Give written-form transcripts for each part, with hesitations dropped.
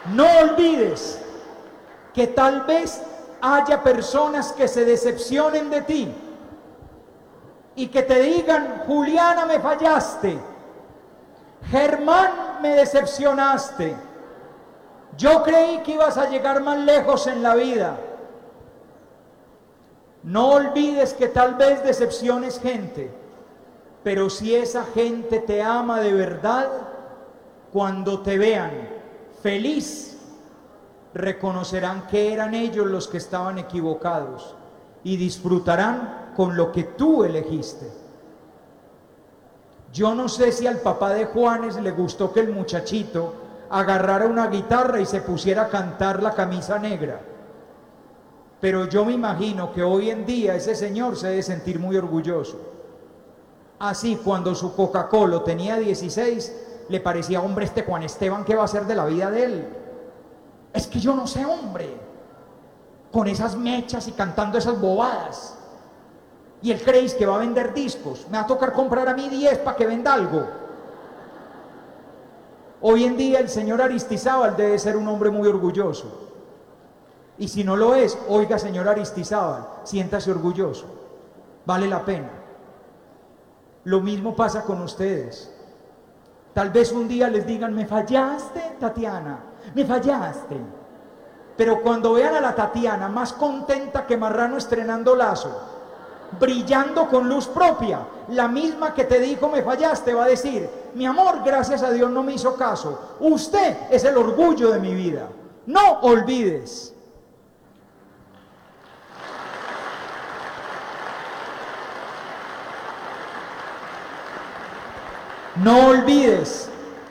No olvides que tal vez haya personas que se decepcionen de ti y que te digan: Juliana, me fallaste, Germán, me decepcionaste, yo creí que ibas a llegar más lejos en la vida. No olvides que tal vez decepciones gente, pero si esa gente te ama de verdad, cuando te vean feliz, reconocerán que eran ellos los que estaban equivocados y disfrutarán con lo que tú elegiste. Yo no sé si al papá de Juanes le gustó que el muchachito agarrara una guitarra y se pusiera a cantar La Camisa Negra, pero yo me imagino que hoy en día ese señor se debe sentir muy orgulloso. Así, cuando su Coca-Cola tenía 16, le parecía: hombre, este Juan Esteban, ¿qué va a hacer de la vida de él? Es que yo no sé, hombre, con esas mechas y cantando esas bobadas. Y él cree que va a vender discos. Me va a tocar comprar a mí 10 para que venda algo. Hoy en día el señor Aristizábal debe ser un hombre muy orgulloso. Y si no lo es, oiga, señor Aristizábal, siéntase orgulloso. Vale la pena. Lo mismo pasa con ustedes. Tal vez un día les digan: me fallaste, Tatiana, me fallaste. Pero cuando vean a la Tatiana más contenta que marrano estrenando lazo, brillando con luz propia, la misma que te dijo me fallaste, va a decir: mi amor, gracias a Dios no me hizo caso, usted es el orgullo de mi vida. No olvides. No olvides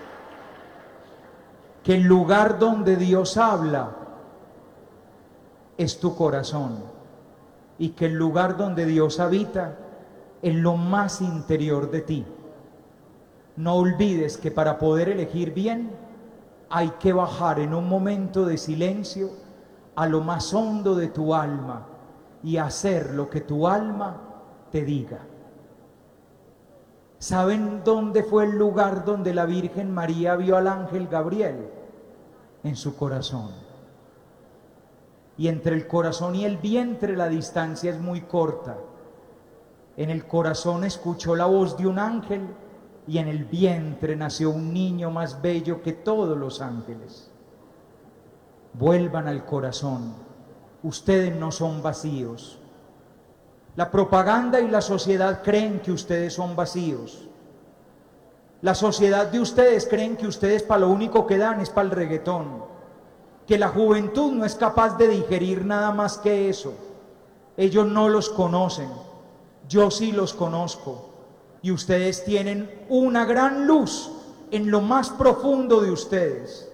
que el lugar donde Dios habla es tu corazón, y que el lugar donde Dios habita es lo más interior de ti. No olvides que para poder elegir bien hay que bajar en un momento de silencio a lo más hondo de tu alma y hacer lo que tu alma te diga. ¿Saben dónde fue el lugar donde la Virgen María vio al ángel Gabriel? En su corazón. Y entre el corazón y el vientre la distancia es muy corta. En el corazón escuchó la voz de un ángel y en el vientre nació un niño más bello que todos los ángeles. Vuelvan al corazón. Ustedes no son vacíos. La propaganda y la sociedad creen que ustedes son vacíos. La sociedad de ustedes creen que ustedes para lo único que dan es para el reggaetón, que la juventud no es capaz de digerir nada más que eso. Ellos no los conocen, yo sí los conozco, y ustedes tienen una gran luz en lo más profundo de ustedes.